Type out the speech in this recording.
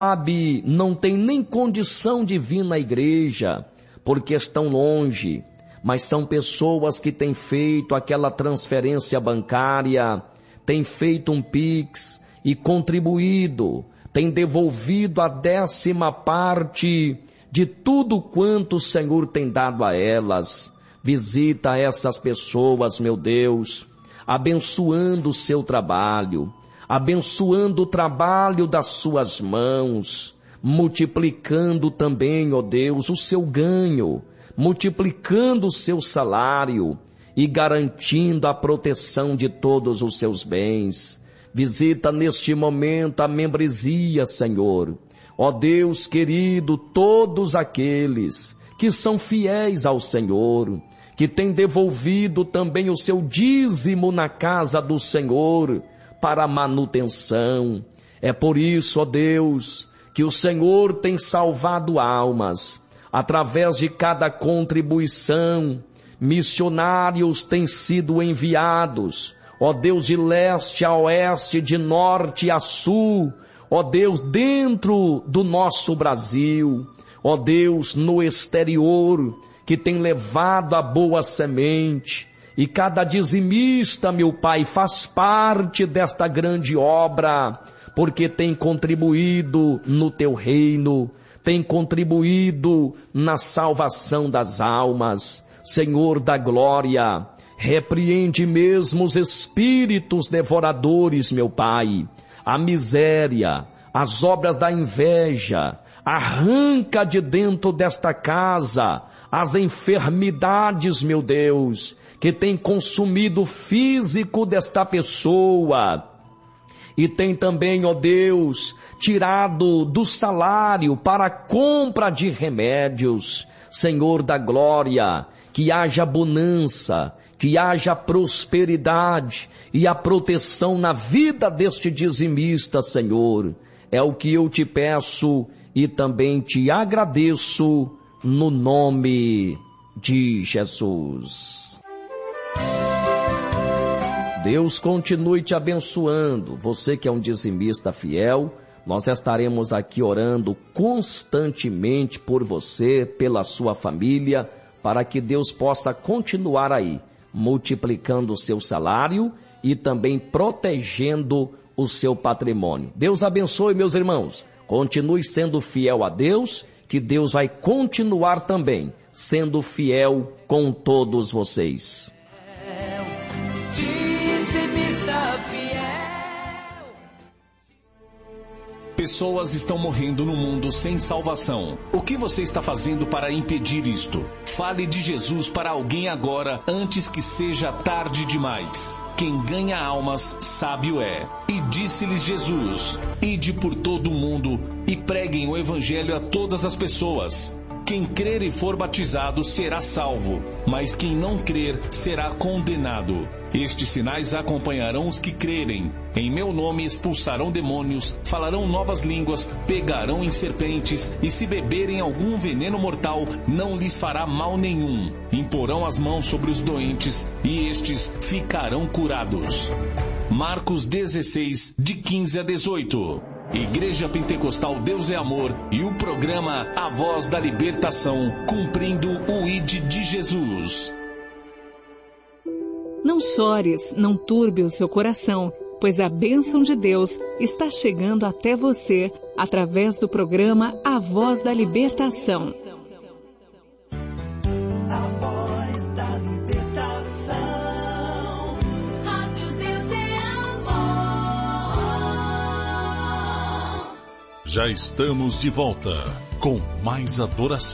sabe, não tem nem condição de vir na igreja, porque estão longe, mas são pessoas que têm feito aquela transferência bancária, têm feito um Pix e contribuído, têm devolvido a 10ª parte de tudo quanto o Senhor tem dado a elas. Visita essas pessoas, meu Deus, abençoando o seu trabalho, abençoando o trabalho das suas mãos, multiplicando também, ó Deus, o seu ganho, multiplicando o seu salário e garantindo a proteção de todos os seus bens. Visita neste momento a membresia, Senhor. Ó Deus querido, todos aqueles que são fiéis ao Senhor, que têm devolvido também o seu dízimo na casa do Senhor para a manutenção. É por isso, ó Deus, que o Senhor tem salvado almas. Através de cada contribuição, missionários têm sido enviados, ó Deus, de leste a oeste, de norte a sul, ó Deus, dentro do nosso Brasil, ó Deus, no exterior, que tem levado a boa semente. E cada dizimista, meu Pai, faz parte desta grande obra, porque tem contribuído no teu reino, tem contribuído na salvação das almas. Senhor da glória, repreende mesmo os espíritos devoradores, meu Pai, a miséria, as obras da inveja, arranca de dentro desta casa as enfermidades, meu Deus, que tem consumido o físico desta pessoa e tem também, ó Deus, tirado do salário para a compra de remédios. Senhor da glória, que haja bonança, que haja prosperidade e a proteção na vida deste dizimista, Senhor. É o que eu te peço e também te agradeço no nome de Jesus. Deus continue te abençoando. Você que é um dizimista fiel, nós estaremos aqui orando constantemente por você, pela sua família, para que Deus possa continuar aí, multiplicando o seu salário e também protegendo o seu patrimônio. Deus abençoe, meus irmãos. Continue sendo fiel a Deus, que Deus vai continuar também sendo fiel com todos vocês. Pessoas estão morrendo no mundo sem salvação. O que você está fazendo para impedir isto? Fale de Jesus para alguém agora, antes que seja tarde demais. Quem ganha almas, sábio é. E disse-lhes Jesus: Ide por todo o mundo e preguem o evangelho a todas as pessoas. Quem crer e for batizado será salvo, mas quem não crer será condenado. Estes sinais acompanharão os que crerem. Em meu nome expulsarão demônios, falarão novas línguas, pegarão em serpentes, e se beberem algum veneno mortal, não lhes fará mal nenhum. Imporão as mãos sobre os doentes, e estes ficarão curados. Marcos 16, de 15 a 18. Igreja Pentecostal Deus é Amor e o programa A Voz da Libertação, cumprindo o ID de Jesus. Não chores, não turbe o seu coração, pois a bênção de Deus está chegando até você através do programa A Voz da Libertação. A Voz da Libertação. Rádio Deus é Amor. Já estamos de volta com mais adoração.